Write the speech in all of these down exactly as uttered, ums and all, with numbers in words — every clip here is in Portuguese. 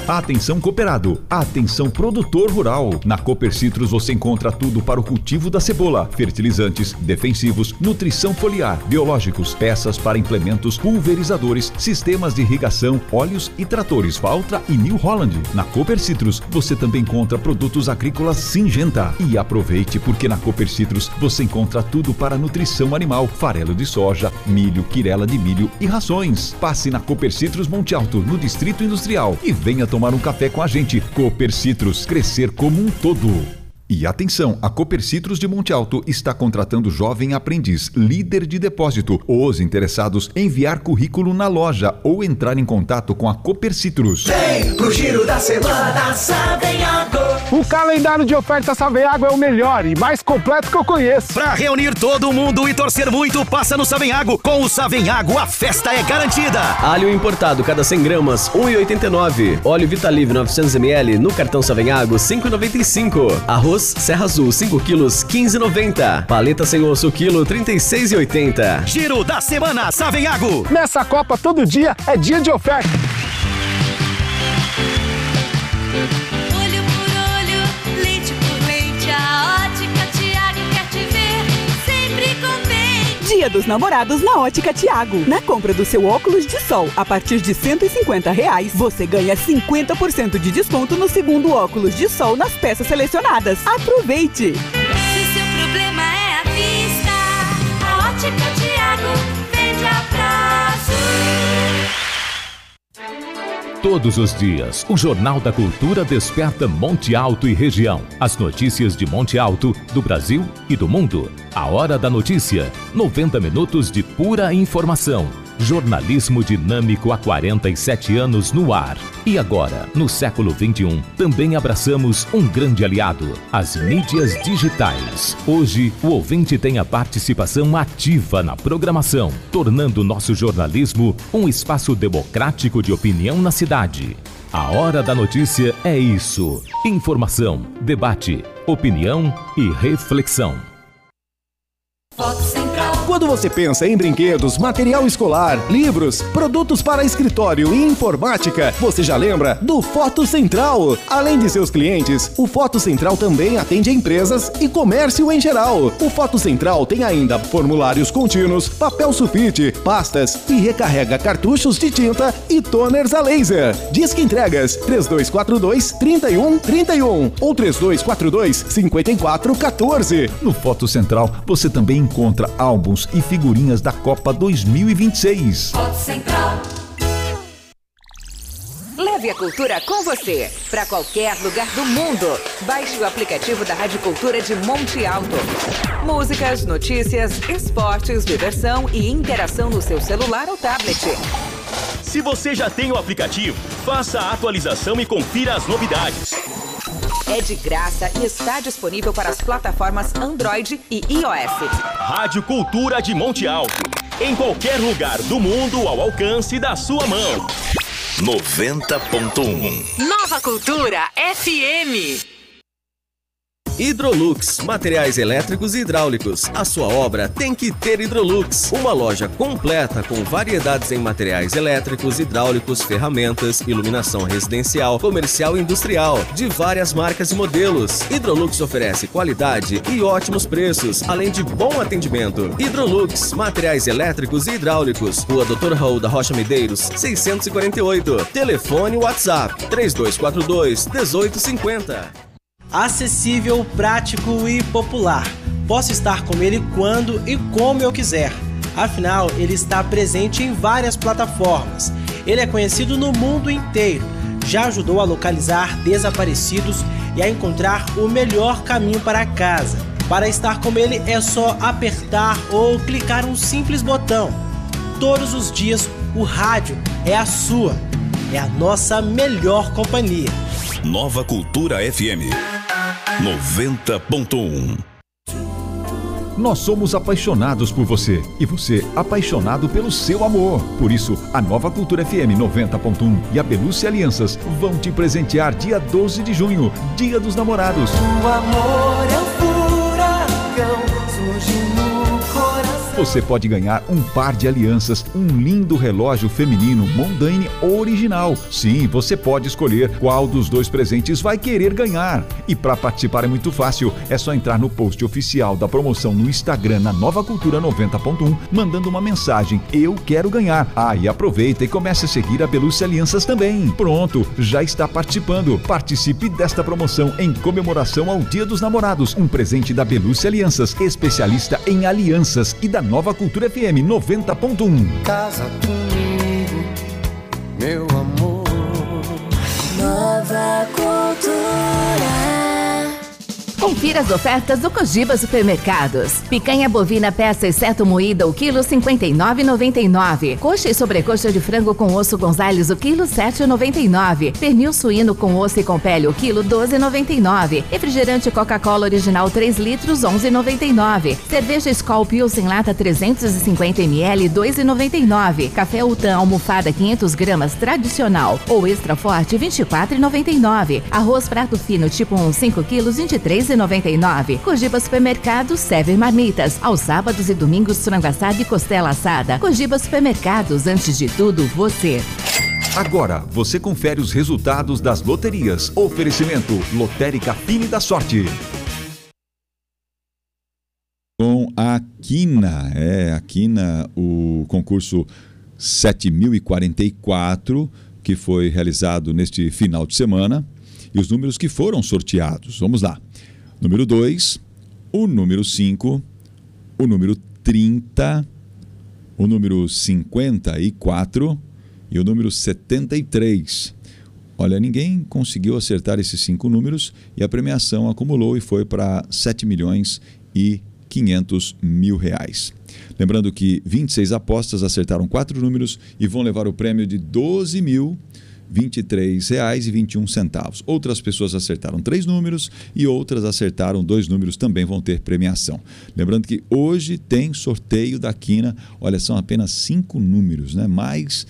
Atenção cooperado, atenção produtor rural. Na Cooper Citrus você encontra tudo para o cultivo da cebola, fertilizantes, defensivos, nutrição foliar, biológicos, peças para implementos, pulverizadores, sistemas de irrigação, óleos e tratores Valtra e New Holland. Na Cooper Citrus você também encontra produtos agrícolas Syngenta. E aproveite porque na Cooper Citrus você encontra tudo para nutrição animal, farelo de soja, milho, quirela de milho e rações. Passe na Cooper Citrus Monte Alto, no Distrito Industrial, e venha tomar um café com a gente. Cooper Citrus, crescer como um todo. E atenção, a Cooper Citrus de Monte Alto está contratando jovem aprendiz, líder de depósito. Os interessados enviar currículo na loja ou entrar em contato com a Cooper Citrus. Vem pro giro da semana Savenhago. O calendário de ofertas Savenhago é o melhor e mais completo que eu conheço. Pra reunir todo mundo e torcer muito, passa no Savenhago. Com o Savenhago, a festa é garantida. Alho importado, cada cem gramas, um real e oitenta e nove centavos. Óleo Vitalive novecentos mililitros no cartão Savenhago, cinco reais e noventa e cinco centavos. Arroz Serra Azul, cinco quilos, quinze reais e noventa centavos. Paleta sem osso, quilo, trinta e seis reais e oitenta centavos. Giro da semana Savenhago. Nessa Copa, todo dia é dia de oferta. Olho por olho, leite por leite, a Ótica Tiago quer te ver sempre contente. Dia dos Namorados na Ótica Tiago. Na compra do seu óculos de sol a partir de cento e cinquenta reais, você ganha cinquenta por cento de desconto no segundo óculos de sol nas peças selecionadas. Aproveite! Se seu problema é a vista, a Ótica Tiago vende a prazo. Todos os dias, o Jornal da Cultura desperta Monte Alto e região. As notícias de Monte Alto, do Brasil e do mundo. A Hora da Notícia. noventa minutos de pura informação. Jornalismo dinâmico há quarenta e sete anos no ar. E agora, no século vinte e um, também abraçamos um grande aliado, as mídias digitais. Hoje, o ouvinte tem a participação ativa na programação, tornando nosso jornalismo um espaço democrático de opinião na cidade. A Hora da Notícia é isso: informação, debate, opinião e reflexão. Quando você pensa em brinquedos, material escolar, livros, produtos para escritório e informática, você já lembra do Foto Central. Além de seus clientes, o Foto Central também atende empresas e comércio em geral. O Foto Central tem ainda formulários contínuos, papel sulfite, pastas e recarrega cartuchos de tinta e toners a laser. Disque entregas três dois quatro dois, três um três um ou três dois quatro dois, cinco quatro um quatro. No Foto Central, você também encontra álbuns e figurinhas da Copa dois mil e vinte e seis. Foto Central. Leve a cultura com você para qualquer lugar do mundo. Baixe o aplicativo da Rádio Cultura de Monte Alto. Músicas, notícias, esportes, diversão e interação no seu celular ou tablet. Se você já tem o aplicativo, faça a atualização e confira as novidades. É de graça e está disponível para as plataformas Android e iOS. Rádio Cultura de Monte Alto. Em qualquer lugar do mundo ao alcance da sua mão. noventa ponto um. Nova Cultura F M. Hidrolux, materiais elétricos e hidráulicos. A sua obra tem que ter Hidrolux. Uma loja completa com variedades em materiais elétricos, hidráulicos, ferramentas, iluminação residencial, comercial e industrial, de várias marcas e modelos. Hidrolux oferece qualidade e ótimos preços, além de bom atendimento. Hidrolux, materiais elétricos e hidráulicos. Rua doutor Raul da Rocha Medeiros, seiscentos e quarenta e oito. Telefone WhatsApp três dois quatro dois, um oito cinco zero. Acessível, prático e popular. Posso estar com ele quando e como eu quiser. Afinal, ele está presente em várias plataformas. Ele é conhecido no mundo inteiro. Já ajudou a localizar desaparecidos e a encontrar o melhor caminho para casa. Para estar com ele é só apertar ou clicar um simples botão. Todos os dias, o rádio é a sua. É a nossa melhor companhia. Nova Cultura F M noventa ponto um. Nós somos apaixonados por você e você apaixonado pelo seu amor. Por isso, a Nova Cultura F M noventa ponto um e a Pelúcia Alianças vão te presentear dia doze de junho, Dia dos Namorados. O amor é um furacão, surge no coração. você pode ganhar um par de alianças, um lindo relógio feminino Mondane original. Sim, você pode escolher qual dos dois presentes vai querer ganhar. E para participar é muito fácil, é só entrar no post oficial da promoção no Instagram na Nova Cultura noventa ponto um, mandando uma mensagem, eu quero ganhar. Ah, e aproveita e comece a seguir a Belucci Alianças também. Pronto, já está participando. Participe desta promoção em comemoração ao Dia dos Namorados. Um presente da Belucci Alianças, especialista em alianças, e da Nova Cultura F M noventa ponto um. Casa comigo, meu amor. Nova Cultura. Confira as ofertas do Cogiba Supermercados. Picanha bovina peça exceto moída, o quilo cinquenta e nove reais e noventa e nove centavos. Coxa e sobrecoxa de frango com osso Gonzales, o quilo sete reais e noventa e nove centavos. Pernil suíno com osso e com pele, o quilo doze reais e noventa e nove centavos. Refrigerante Coca-Cola original três litros, onze reais e noventa e nove centavos. Cerveja Skol Pilsen lata trezentos e cinquenta mililitros, dois reais e noventa e nove centavos. Café Ultan almofada quinhentas gramas tradicional ou extra forte, vinte e quatro reais e noventa e nove centavos. Arroz prato fino tipo um, cinco quilos, vinte e três reais e noventa e nove centavos. Cogiba Supermercados, serve marmitas. Aos sábados e domingos, frango assado e costela assada. Cogiba Supermercados, antes de tudo, você. Agora, você confere os resultados das loterias. Oferecimento Lotérica Fine da Sorte. Com a Quina, é, a Quina, o concurso sete mil e quarenta e quatro, que foi realizado neste final de semana, e os números que foram sorteados. Vamos lá. Número dois, o número cinco, o número trinta, o número cinquenta e quatro e o número setenta e três. Olha, ninguém conseguiu acertar esses cinco números e a premiação acumulou e foi para sete milhões e quinhentos mil reais. Lembrando que vinte e seis apostas acertaram quatro números e vão levar o prêmio de doze mil vinte e três reais e vinte e um centavos. Outras pessoas acertaram três números e outras acertaram dois números, também vão ter premiação. Lembrando que hoje tem sorteio da Quina. Olha, são apenas cinco números, né? Mais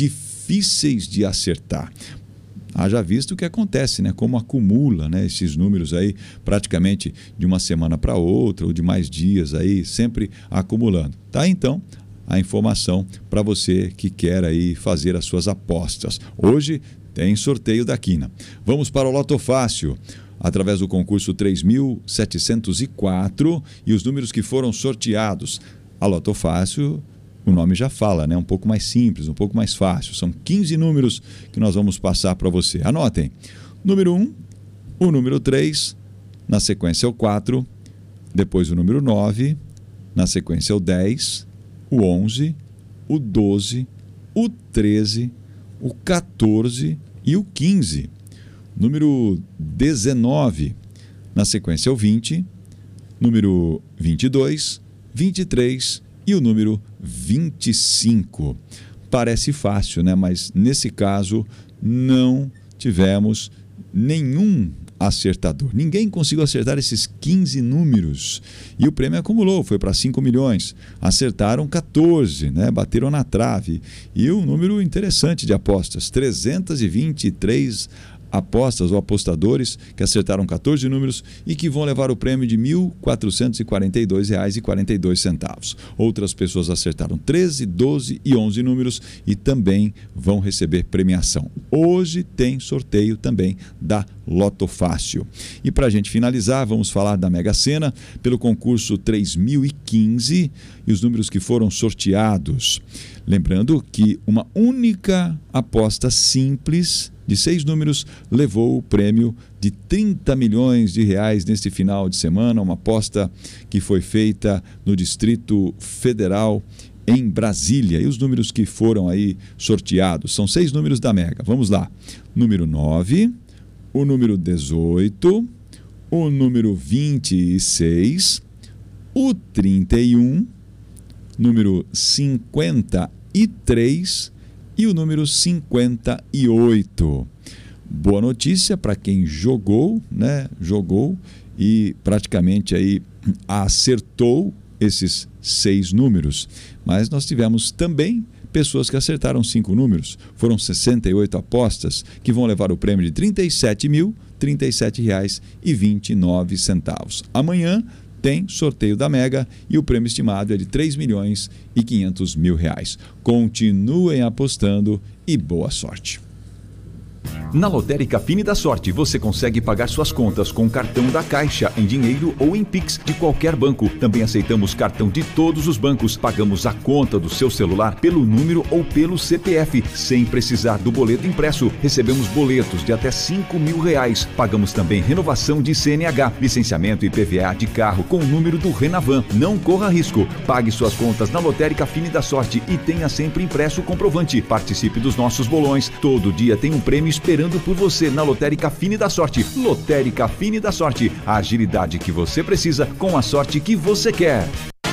difíceis de acertar. Haja visto o que acontece, né? Como acumula, né, esses números aí praticamente de uma semana para outra ou de mais dias aí, sempre acumulando. Tá? Então, a informação para você que quer aí fazer as suas apostas. Hoje tem sorteio da Quina. Vamos para o Loto Fácil, através do concurso três mil setecentos e quatro, e os números que foram sorteados. A Loto Fácil, o nome já fala, né? Um pouco mais simples, um pouco mais fácil. São quinze números que nós vamos passar para você. Anotem. Número um, o número três, na sequência o quatro, depois o número nove, na sequência o dez, o onze, o doze, o treze, o quatorze e o quinze. Número dezenove, na sequência o vinte, número vinte e dois, vinte e três e o número vinte e cinco. Parece fácil, né? Mas nesse caso não tivemos nenhum acertador. Ninguém conseguiu acertar esses quinze números. E o prêmio acumulou, foi para cinco milhões. Acertaram quatorze, né? Bateram na trave. E um número interessante de apostas, trezentos e vinte e três apostas ou apostadores que acertaram quatorze números e que vão levar o prêmio de mil quatrocentos e quarenta e dois reais e quarenta e dois centavos. Outras pessoas acertaram treze, doze e onze números e também vão receber premiação. Hoje tem sorteio também da Loto Fácil. E para a gente finalizar, vamos falar da Mega Sena pelo concurso três mil e quinze e os números que foram sorteados. Lembrando que uma única aposta simples de seis números levou o prêmio de trinta milhões de reais neste final de semana, uma aposta que foi feita no Distrito Federal em Brasília. E os números que foram aí sorteados são seis números da Mega. Vamos lá. Número nove, o número dezoito, o número vinte e seis, o trinta e um, número cinquenta e três e o número cinquenta e oito. Boa notícia para quem jogou, né? Jogou e praticamente aí acertou esses seis números. Mas nós tivemos também pessoas que acertaram cinco números. Foram sessenta e oito apostas que vão levar o prêmio de trinta e sete mil, trinta e sete reais e vinte e nove centavos. Amanhã tem sorteio da Mega e o prêmio estimado é de três milhões e quinhentos mil reais. Continuem apostando e boa sorte. Na Lotérica Fine da Sorte, você consegue pagar suas contas com cartão da Caixa, em dinheiro ou em Pix de qualquer banco. Também aceitamos cartão de todos os bancos. Pagamos a conta do seu celular pelo número ou pelo C P F, sem precisar do boleto impresso. Recebemos boletos de até cinco mil reais. Pagamos também renovação de C N H, licenciamento e I P V A de carro com o número do Renavan. Não corra risco. Pague suas contas na Lotérica Fine da Sorte e tenha sempre impresso o comprovante. Participe dos nossos bolões. Todo dia tem um prêmio esperando por você na Lotérica Fine da Sorte. Lotérica Fine da Sorte, a agilidade que você precisa com a sorte que você quer.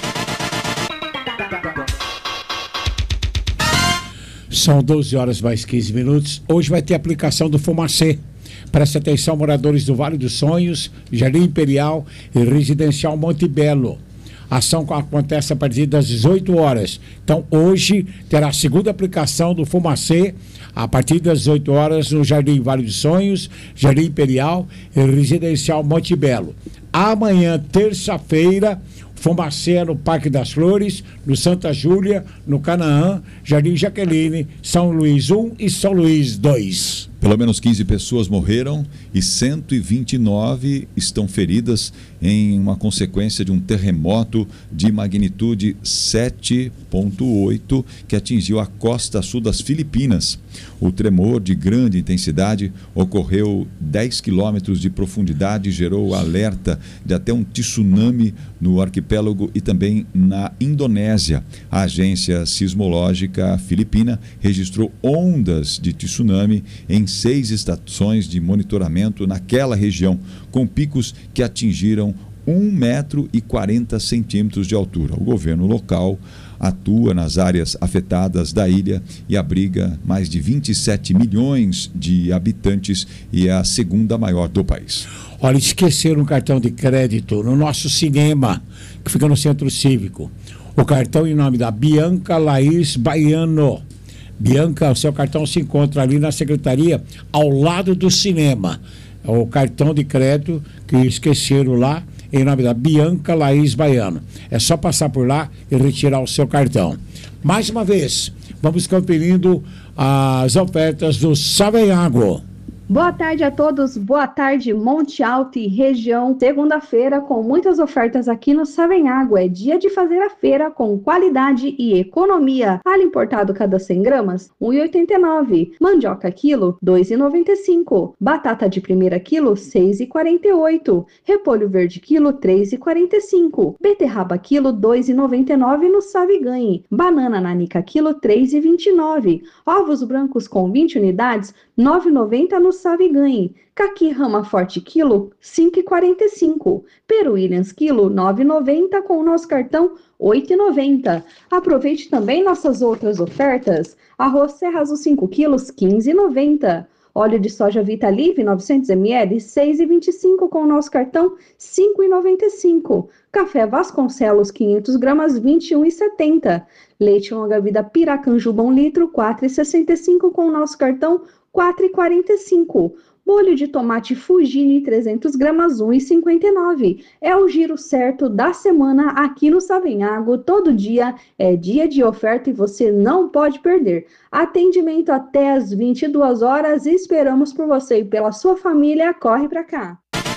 São doze horas mais quinze minutos. Hoje vai ter aplicação do Fumacê. Preste atenção, moradores do Vale dos Sonhos, Jardim Imperial e Residencial Monte Belo. A ação acontece a partir das dezoito horas. Então, hoje terá a segunda aplicação do Fumacê a partir das dezoito horas no Jardim Vale dos Sonhos, Jardim Imperial e Residencial Monte Belo. Amanhã, terça-feira, Fumacê no Parque das Flores, no Santa Júlia, no Canaã, Jardim Jaqueline, São Luís um e São Luís dois. Pelo menos quinze pessoas morreram e cento e vinte e nove estão feridas em uma consequência de um terremoto de magnitude sete ponto oito que atingiu a costa sul das Filipinas. O tremor de grande intensidade ocorreu dez quilômetros de profundidade e gerou alerta de até um tsunami no arquipélago e também na Indonésia. A agência sismológica filipina registrou ondas de tsunami em seis estações de monitoramento naquela região, com picos que atingiram um metro e quarenta centímetros de altura. O governo local atua nas áreas afetadas da ilha e abriga mais de vinte e sete milhões de habitantes e é a segunda maior do país. Olha, esqueceram um cartão de crédito no nosso cinema, que fica no Centro Cívico. O cartão em nome da Bianca Laís Baiano. Bianca, o seu cartão se encontra ali na secretaria, ao lado do cinema. É o cartão de crédito que esqueceram lá, em nome da Bianca Laís Baiano. É só passar por lá e retirar o seu cartão. Mais uma vez, vamos conferindo as ofertas do Savenhago. Boa tarde a todos, boa tarde Monte Alto e região. Segunda-feira com muitas ofertas aqui no Savenhago. É dia de fazer a feira com qualidade e economia. Alho importado cada cem gramas, um real e oitenta e nove centavos. Mandioca quilo, dois reais e noventa e cinco centavos. Batata de primeira quilo, seis reais e quarenta e oito centavos. Repolho verde quilo, três reais e quarenta e cinco centavos. Beterraba quilo, dois reais e noventa e nove centavos no Sabe Ganhe. Banana nanica quilo, três reais e vinte e nove centavos. Ovos brancos com vinte unidades, nove reais e noventa centavos no Sabe Ganhe. Caqui Rama Forte quilo, cinco reais e quarenta e cinco centavos. Peru Williams quilo, nove reais e noventa centavos com o nosso cartão oito reais e noventa centavos. Aproveite também nossas outras ofertas. Arroz Serra Azul cinco quilos, quinze reais e noventa centavos. Óleo de soja Vita Live novecentos mililitros, seis reais e vinte e cinco centavos com o nosso cartão cinco reais e noventa e cinco centavos. Café Vasconcelos quinhentas gramas, vinte e um reais e setenta centavos. Leite Longa Vida Piracanjuba um litro, quatro reais e sessenta e cinco centavos com o nosso cartão quatro reais e quarenta e cinco centavos. Molho de tomate Fugini trezentas gramas, um real e cinquenta e nove centavos. É o giro certo da semana aqui no Savenhago. Todo dia é dia de oferta e você não pode perder. Atendimento até às vinte e duas horas. Esperamos por você e pela sua família. Corre pra cá.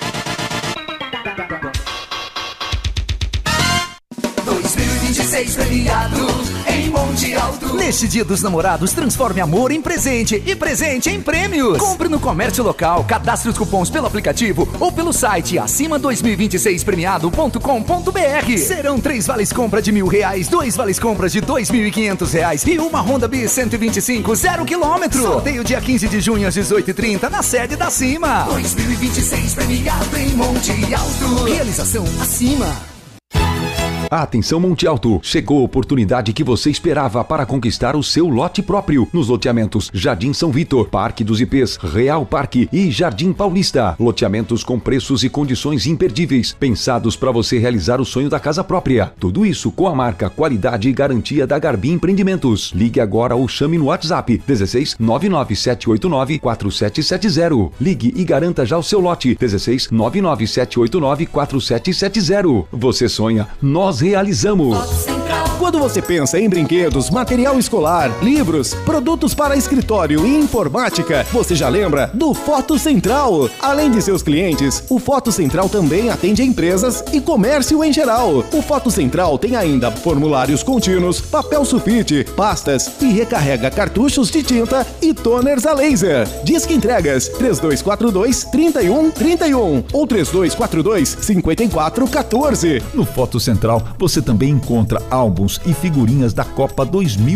dois mil e vinte e seis premiado em Monte Alto. Neste Dia dos Namorados, transforme amor em presente e presente em prêmios. Compre no comércio local, cadastre os cupons pelo aplicativo ou pelo site acima dois mil e vinte e seis premiado ponto com ponto br. Serão três vales compra de mil reais, dois vales compras de dois mil e quinhentos reais e uma Honda Bis cento e vinte e cinco zero quilômetro. Sorteio dia quinze de junho às dezoito e trinta na sede da Cima. dois mil e vinte e seis premiado em Monte Alto. Realização Acima. Atenção Monte Alto, chegou a oportunidade que você esperava para conquistar o seu lote próprio nos loteamentos Jardim São Vitor, Parque dos I Pês, Real Parque e Jardim Paulista. Loteamentos com preços e condições imperdíveis, pensados para você realizar o sonho da casa própria. Tudo isso com a marca, qualidade e garantia da Garbi Empreendimentos. Ligue agora ou chame no WhatsApp dezesseis nove nove sete oito nove quatro sete sete zero. Ligue e garanta já o seu lote dezesseis nove nove sete oito nove quatro sete sete zero. Você sonha, nós realizamos. Quando você pensa em brinquedos, material escolar, livros, produtos para escritório e informática, você já lembra do Foto Central. Além de seus clientes, o Foto Central também atende empresas e comércio em geral. O Foto Central tem ainda formulários contínuos, papel sulfite, pastas e recarrega cartuchos de tinta e toners a laser. Disque entregas três dois quatro dois, três um três um ou três dois quatro dois, cinco quatro um quatro. No Foto Central você também encontra álbuns e figurinhas da Copa dois mil